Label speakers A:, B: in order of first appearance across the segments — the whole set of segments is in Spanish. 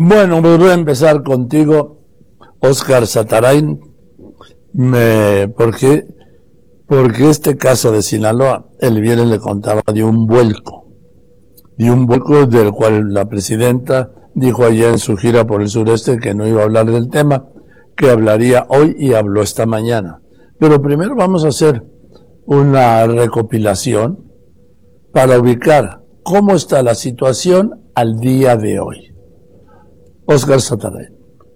A: Bueno, pues voy a empezar contigo, Óscar Satarain, porque este caso de Sinaloa, el viernes le contaba de un vuelco del cual la presidenta dijo ayer en su gira por el sureste que no iba a hablar del tema, que hablaría hoy y habló esta mañana. Pero primero vamos a hacer una recopilación para ubicar cómo está la situación al día de hoy. Óscar Satarain.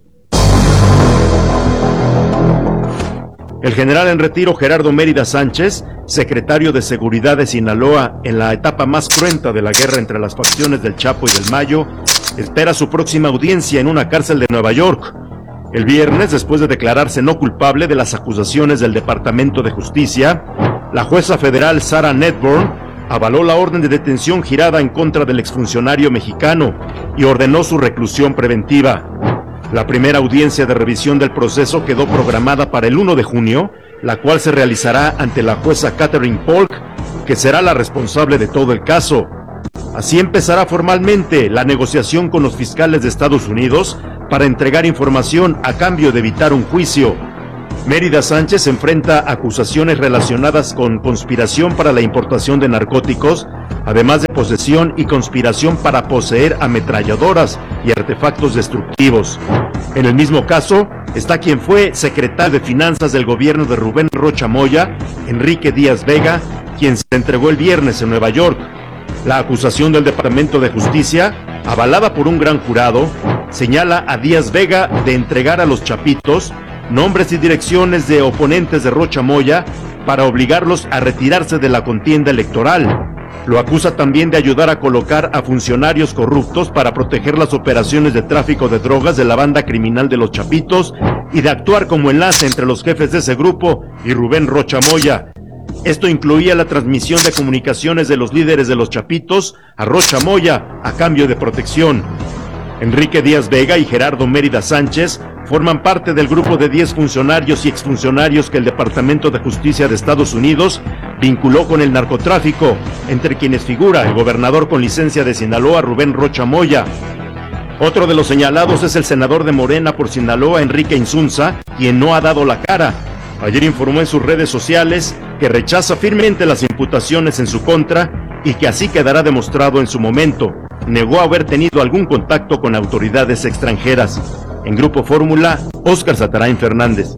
B: El general en retiro Gerardo Mérida Sánchez, secretario de Seguridad de Sinaloa en la etapa más cruenta de la guerra entre las facciones del Chapo y del Mayo, espera su próxima audiencia en una cárcel de Nueva York. El viernes, después de declararse no culpable de las acusaciones del Departamento de Justicia, la jueza federal Sarah Nedborn avaló la orden de detención girada en contra del exfuncionario mexicano y ordenó su reclusión preventiva. La primera audiencia de revisión del proceso quedó programada para el 1 de junio, la cual se realizará ante la jueza Catherine Polk, que será la responsable de todo el caso. Así empezará formalmente la negociación con los fiscales de Estados Unidos para entregar información a cambio de evitar un juicio. Mérida Sánchez enfrenta acusaciones relacionadas con conspiración para la importación de narcóticos, además de posesión y conspiración para poseer ametralladoras y artefactos destructivos. En el mismo caso está quien fue secretario de Finanzas del gobierno de Rubén Rocha Moya, Enrique Díaz Vega, quien se entregó el viernes en Nueva York. La acusación del Departamento de Justicia, avalada por un gran jurado, señala a Díaz Vega de entregar a los chapitos nombres y direcciones de oponentes de Rocha Moya para obligarlos a retirarse de la contienda electoral. Lo acusa también de ayudar a colocar a funcionarios corruptos para proteger las operaciones de tráfico de drogas de la banda criminal de los Chapitos y de actuar como enlace entre los jefes de ese grupo y Rubén Rocha Moya. Esto incluía la transmisión de comunicaciones de los líderes de los Chapitos a Rocha Moya a cambio de protección. Enrique Díaz Vega y Gerardo Mérida Sánchez forman parte del grupo de 10 funcionarios y exfuncionarios que el Departamento de Justicia de Estados Unidos vinculó con el narcotráfico, entre quienes figura el gobernador con licencia de Sinaloa, Rubén Rocha Moya. Otro de los señalados es el senador de Morena por Sinaloa, Enrique Insunza, quien no ha dado la cara. Ayer informó en sus redes sociales que rechaza firmemente las imputaciones en su contra y que así quedará demostrado en su momento. Negó haber tenido algún contacto con autoridades extranjeras. En Grupo Fórmula, Óscar Satarain Fernández.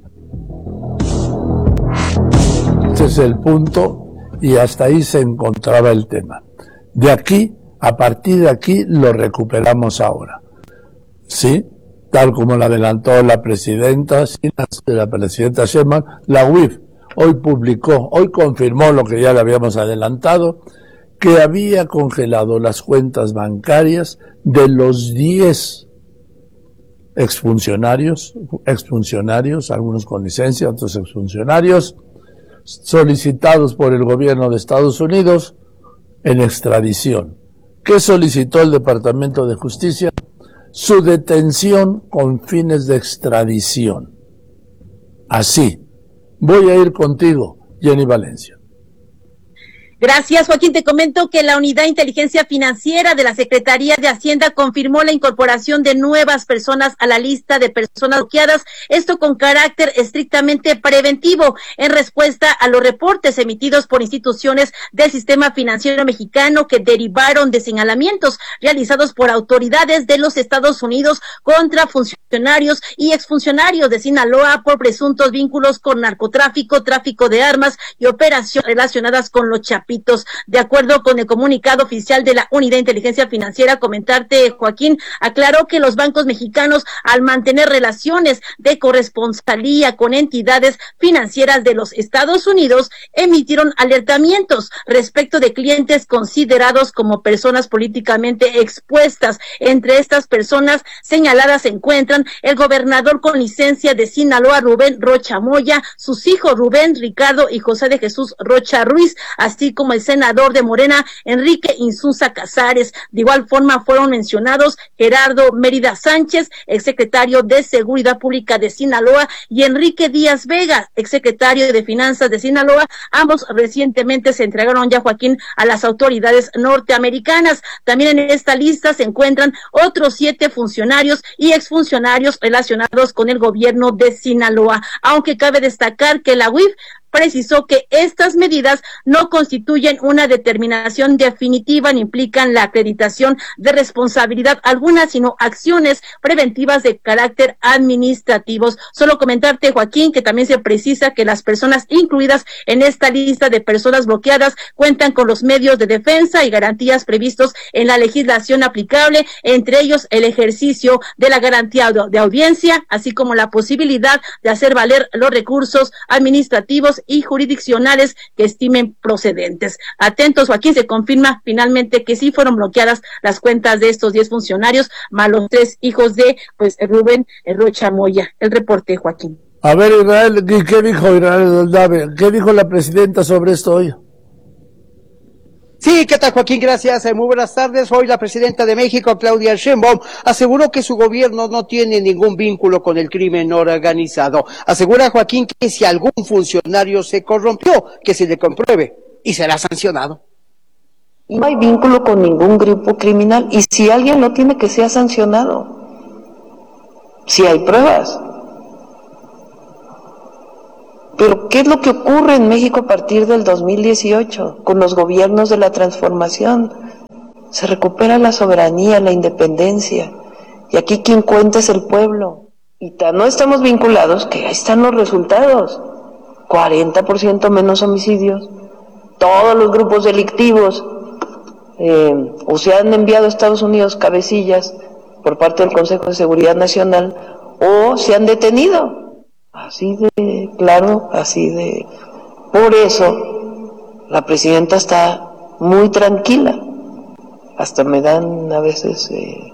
A: Ese es el punto y hasta ahí se encontraba el tema. De aquí, a partir de aquí, lo recuperamos ahora. ¿Sí? Tal como lo adelantó la presidenta Sheinbaum, la UIF hoy confirmó lo que ya le habíamos adelantado, que había congelado las cuentas bancarias de los 10 exfuncionarios, algunos con licencia, otros exfuncionarios, solicitados por el gobierno de Estados Unidos en extradición. ¿Qué solicitó el Departamento de Justicia? Su detención con fines de extradición. Así. Voy a ir contigo, Jenny Valencia.
C: Gracias, Joaquín. Te comento que la Unidad de Inteligencia Financiera de la Secretaría de Hacienda confirmó la incorporación de nuevas personas a la lista de personas bloqueadas, esto con carácter estrictamente preventivo, en respuesta a los reportes emitidos por instituciones del sistema financiero mexicano que derivaron de señalamientos realizados por autoridades de los Estados Unidos contra funcionarios y exfuncionarios de Sinaloa por presuntos vínculos con narcotráfico, tráfico de armas y operaciones relacionadas con los Chapitos. De acuerdo con el comunicado oficial de la Unidad de Inteligencia Financiera, comentarte, Joaquín, aclaró que los bancos mexicanos, al mantener relaciones de corresponsalía con entidades financieras de los Estados Unidos, emitieron alertamientos respecto de clientes considerados como personas políticamente expuestas. Entre estas personas señaladas se encuentran el gobernador con licencia de Sinaloa, Rubén Rocha Moya, sus hijos Rubén, Ricardo y José de Jesús Rocha Ruiz, así como el senador de Morena, Enrique Insunza Casares. De igual forma fueron mencionados Gerardo Mérida Sánchez, exsecretario de Seguridad Pública de Sinaloa, y Enrique Díaz Vega, exsecretario de Finanzas de Sinaloa. Ambos recientemente se entregaron ya, Joaquín, a las autoridades norteamericanas. También en esta lista se encuentran otros 7 funcionarios y exfuncionarios relacionados con el gobierno de Sinaloa, aunque cabe destacar que la UIF precisó que estas medidas no constituyen una determinación definitiva ni implican la acreditación de responsabilidad alguna, sino acciones preventivas de carácter administrativos. Solo comentarte, Joaquín, que también se precisa que las personas incluidas en esta lista de personas bloqueadas cuentan con los medios de defensa y garantías previstos en la legislación aplicable, entre ellos el ejercicio de la garantía de audiencia, así como la posibilidad de hacer valer los recursos administrativos y jurisdiccionales que estimen procedentes. Atentos, Joaquín, se confirma finalmente que sí fueron bloqueadas las cuentas de estos 10 funcionarios, más los 3 hijos de Rubén Rocha Moya. El reporte, Joaquín.
A: A ver, Israel, ¿qué dijo Israel Daldave? ¿Qué dijo la presidenta sobre esto hoy?
D: Sí, ¿qué tal, Joaquín? Gracias. Muy buenas tardes. Hoy la presidenta de México, Claudia Sheinbaum, aseguró que su gobierno no tiene ningún vínculo con el crimen organizado. Asegura, Joaquín, que si algún funcionario se corrompió, que se le compruebe y será sancionado.
E: No hay vínculo con ningún grupo criminal y si alguien lo tiene, que sea sancionado. Si hay pruebas. Pero ¿qué es lo que ocurre en México a partir del 2018 con los gobiernos de la transformación? Se recupera la soberanía, la independencia, y aquí quien cuenta es el pueblo. Y no estamos vinculados, que ahí están los resultados. 40% menos homicidios, todos los grupos delictivos, o se han enviado a Estados Unidos cabecillas por parte del Consejo de Seguridad Nacional, o se han detenido. Así de claro, así de... Por eso la presidenta está muy tranquila. Hasta me dan a veces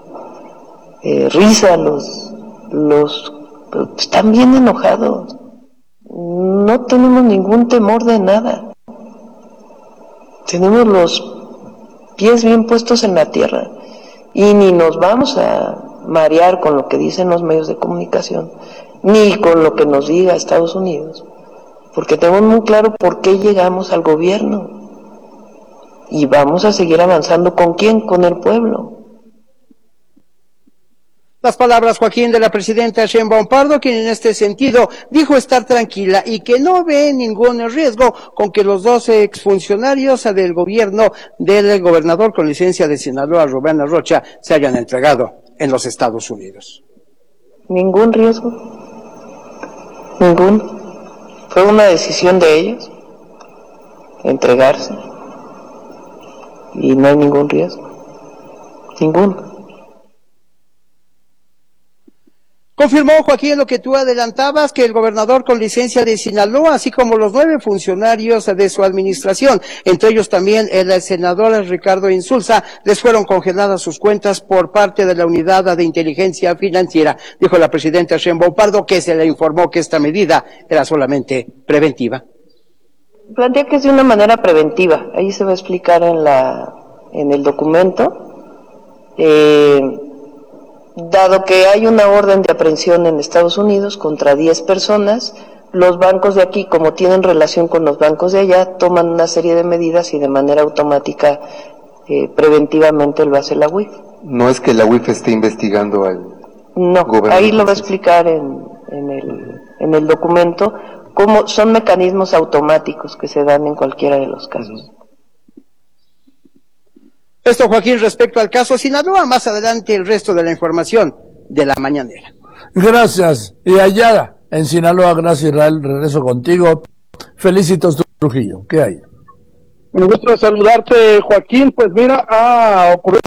E: risa los están bien enojados. No tenemos ningún temor de nada. Tenemos los pies bien puestos en la tierra y ni nos vamos a marear con lo que dicen los medios de comunicación, ni con lo que nos diga Estados Unidos, porque tenemos muy claro por qué llegamos al gobierno y vamos a seguir avanzando. ¿Con quién? Con el pueblo.
D: Las palabras, Joaquín, de la presidenta Sheinbaum Pardo, quien en este sentido dijo estar tranquila y que no ve ningún riesgo con que los 12 exfuncionarios del gobierno del gobernador con licencia de Sinaloa, Rubén Rocha, se hayan entregado en los Estados Unidos.
E: Ningún riesgo. Ninguno. Fue una decisión de ellos entregarse y no hay ningún riesgo. Ninguno.
D: Confirmó, Joaquín, lo que tú adelantabas, que el gobernador con licencia de Sinaloa, así como los 9 funcionarios de su administración, entre ellos también el senador Ricardo Insulza, les fueron congeladas sus cuentas por parte de la Unidad de Inteligencia Financiera. Dijo la presidenta Sheinbaum Pardo que se le informó que esta medida era solamente preventiva.
E: Plantea que es de una manera preventiva. Ahí se va a explicar en el documento. Dado que hay una orden de aprehensión en Estados Unidos contra 10 personas, los bancos de aquí, como tienen relación con los bancos de allá, toman una serie de medidas y de manera automática, preventivamente lo hace la UIF.
F: No es que la UIF esté investigando al
E: gobierno. Ahí lo va a explicar en el documento, cómo son mecanismos automáticos que se dan en cualquiera de los casos.
D: Esto, Joaquín, respecto al caso Sinaloa. Más adelante el resto de la información de la mañanera.
A: Gracias. Y allá en Sinaloa, gracias, Israel, regreso contigo. Felicitos, Trujillo. ¿Qué hay?
G: Me gusta saludarte, Joaquín. Pues mira, ocurrió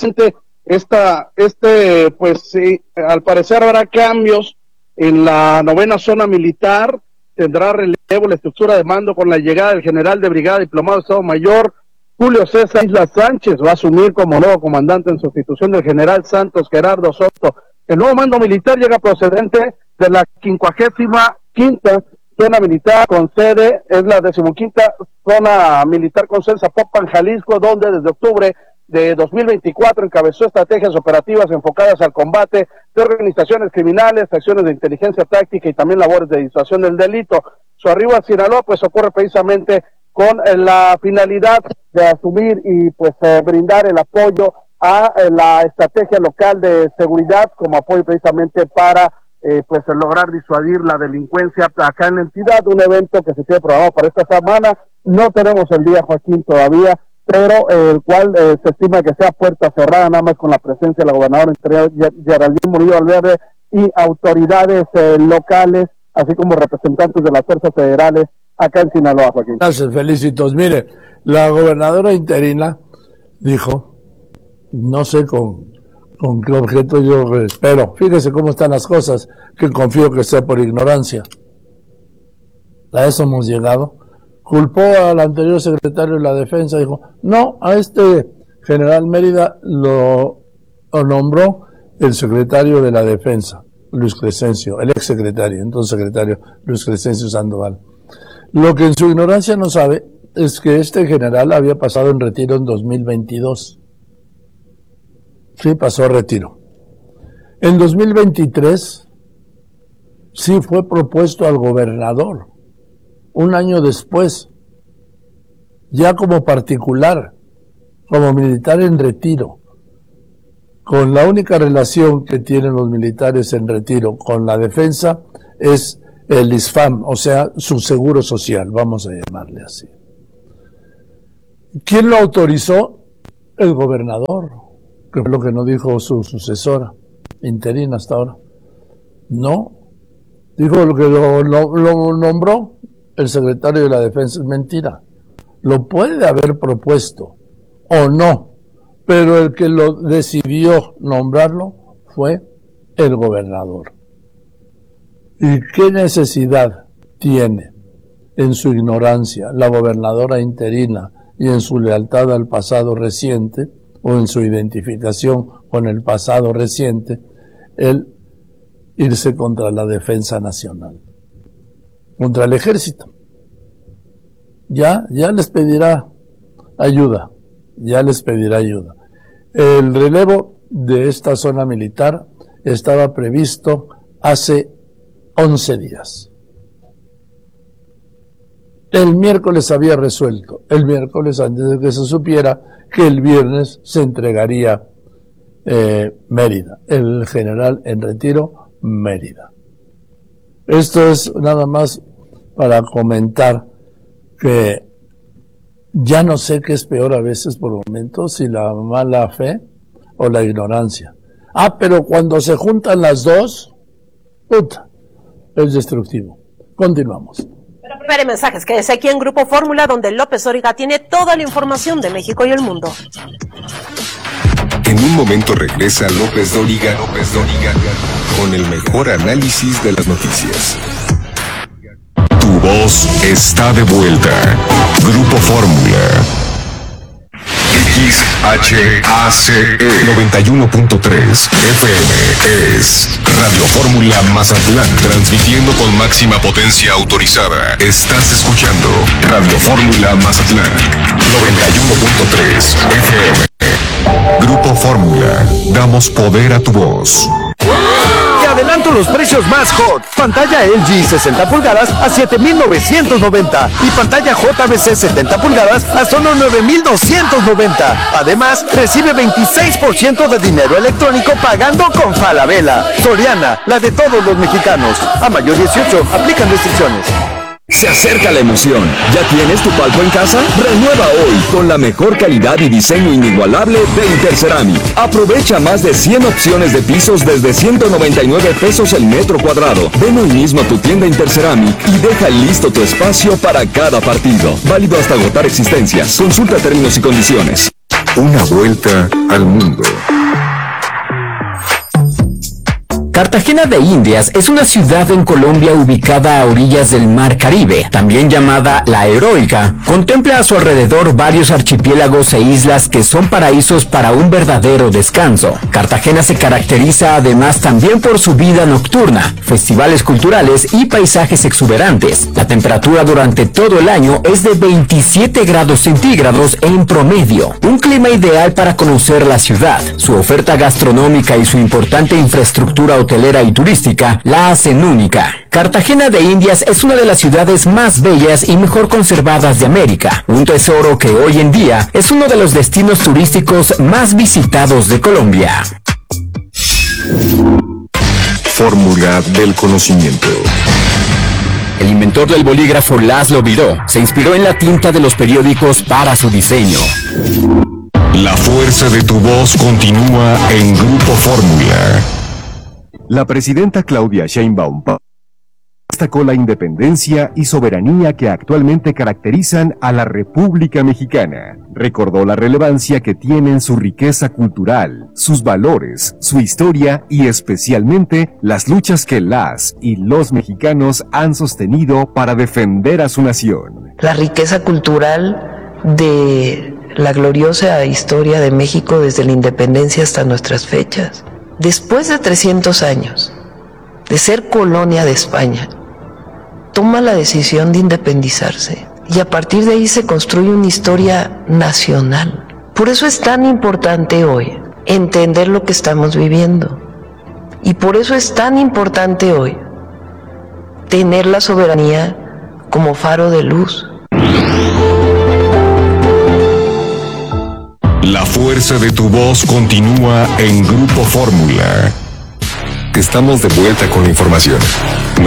G: pues sí, al parecer habrá cambios en la 9ª zona militar. Tendrá relevo la estructura de mando con la llegada del general de brigada diplomado de Estado Mayor Julio César Isla Sánchez. Va a asumir como nuevo comandante en sustitución del general Santos Gerardo Soto. El nuevo mando militar llega procedente de la 55ª zona militar con sede, es la 15ª zona militar con sede en Zapopan, Jalisco, donde desde octubre de 2024 encabezó estrategias operativas enfocadas al combate de organizaciones criminales, acciones de inteligencia táctica y también labores de disuasión del delito. Su arribo a Sinaloa pues ocurre precisamente con la finalidad de asumir y pues brindar el apoyo a la estrategia local de seguridad como apoyo precisamente para pues lograr disuadir la delincuencia acá en la entidad, un evento que se tiene programado para esta semana. No tenemos el día, Joaquín, todavía, pero el cual se estima que sea puerta cerrada, nada más con la presencia de la gobernadora Geraldine Murillo Valverde y autoridades locales, así como representantes de las fuerzas federales acá en Sinaloa, Joaquín.
A: Gracias, felicitos. Mire, la gobernadora interina dijo, no sé con qué objeto yo espero, fíjese cómo están las cosas, que confío que sea por ignorancia. A eso hemos llegado. Culpó al anterior secretario de la Defensa, dijo, no, a este general Mérida lo nombró el secretario de la Defensa, Luis Crescencio, el ex secretario, entonces secretario Luis Crescencio Sandoval. Lo que en su ignorancia no sabe es que este general había pasado en retiro en 2022. Sí, pasó a retiro. En 2023 sí fue propuesto al gobernador, un año después, ya como particular, como militar en retiro, con la única relación que tienen los militares en retiro con la defensa es el ISFAM, o sea, su seguro social, vamos a llamarle así. ¿Quién lo autorizó? El gobernador, que fue lo que no dijo su sucesora, interina hasta ahora. No, dijo lo que lo nombró el secretario de la Defensa. Es mentira. Lo puede haber propuesto o no, pero el que lo decidió nombrarlo fue el gobernador. ¿Y qué necesidad tiene en su ignorancia la gobernadora interina y en su lealtad al pasado reciente o en su identificación con el pasado reciente el irse contra la defensa nacional, contra el ejército? Ya les pedirá ayuda, El relevo de esta zona militar estaba previsto hace 11 días. El miércoles había resuelto, el miércoles antes de que se supiera que el viernes se entregaría Mérida, el general en retiro Mérida. Esto es nada más para comentar que ya no sé qué es peor a veces por momentos, si la mala fe o la ignorancia. Pero cuando se juntan las dos, es destructivo. Continuamos.
H: Espere mensajes, quédese aquí en Grupo Fórmula, donde López Dóriga tiene toda la información de México y el mundo.
I: En un momento regresa López Dóriga con el mejor análisis de las noticias. Tu voz está de vuelta. Grupo Fórmula. XHACE 91.3 FM es Radio Fórmula Mazatlán, transmitiendo con máxima potencia autorizada. Estás escuchando Radio Fórmula Mazatlán 91.3 FM. Grupo Fórmula, damos poder a tu voz.
J: Te adelanto los precios más hot. Pantalla LG 60 pulgadas a 7,990 y pantalla JBC 70 pulgadas a solo 9,290. Además, recibe 26% de dinero electrónico pagando con Falabella. Soriana, la de todos los mexicanos. A mayor 18, aplican restricciones.
K: Se acerca la emoción. ¿Ya tienes tu palco en casa? Renueva hoy con la mejor calidad y diseño inigualable de Interceramic. Aprovecha más de 100 opciones de pisos desde 199 pesos el metro cuadrado. Ven hoy mismo a tu tienda Interceramic y deja listo tu espacio para cada partido. Válido hasta agotar existencias. Consulta términos y condiciones.
I: Una vuelta al mundo.
L: Cartagena de Indias es una ciudad en Colombia ubicada a orillas del Mar Caribe, también llamada La Heroica. Contempla a su alrededor varios archipiélagos e islas que son paraísos para un verdadero descanso. Cartagena se caracteriza además también por su vida nocturna, festivales culturales y paisajes exuberantes. La temperatura durante todo el año es de 27 grados centígrados en promedio. Un clima ideal para conocer la ciudad. Su oferta gastronómica y su importante infraestructura hotelera y turística la hacen única. Cartagena de Indias es una de las ciudades más bellas y mejor conservadas de América, un tesoro que hoy en día es uno de los destinos turísticos más visitados de Colombia.
I: Fórmula del conocimiento.
L: El inventor del bolígrafo László Biró se inspiró en la tinta de los periódicos para su diseño.
I: La fuerza de tu voz continúa en Grupo Fórmula.
M: La presidenta Claudia Sheinbaum destacó la independencia y soberanía que actualmente caracterizan a la República Mexicana. Recordó la relevancia que tienen su riqueza cultural, sus valores, su historia y especialmente las luchas que las y los mexicanos han sostenido para defender a su nación.
E: La riqueza cultural de la gloriosa historia de México desde la independencia hasta nuestras fechas. Después de 300 años de ser colonia de España, toma la decisión de independizarse y a partir de ahí se construye una historia nacional. Por eso es tan importante hoy entender lo que estamos viviendo y por eso es tan importante hoy tener la soberanía como faro de luz.
I: La fuerza de tu voz continúa en Grupo Fórmula.
M: Estamos de vuelta con la información.